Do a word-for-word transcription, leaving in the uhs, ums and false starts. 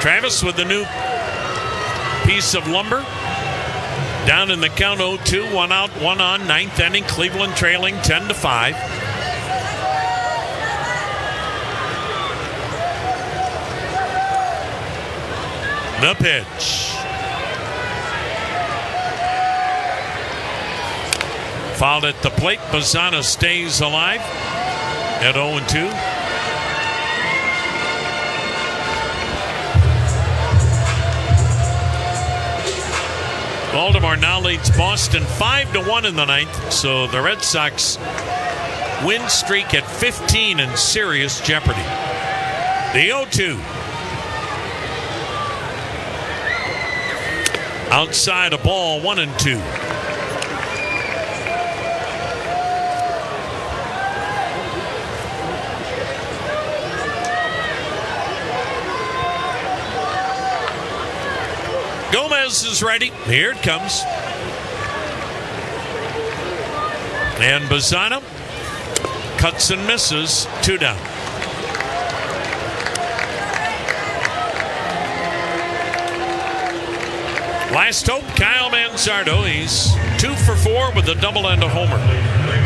Travis with the new piece of lumber. Down in the count oh two, one out, one on, ninth inning. Cleveland trailing ten to five. The pitch. Fouled at the plate. Bazzana stays alive at oh and two. Baltimore now leads Boston five to one in the ninth, so the Red Sox win streak at fifteen in serious jeopardy. The oh two. Outside a ball, one and two. Gomez is ready. Here it comes. And Bazzana cuts and misses. Two down. Last hope, Kyle Manzardo. He's two for four with a double and a homer.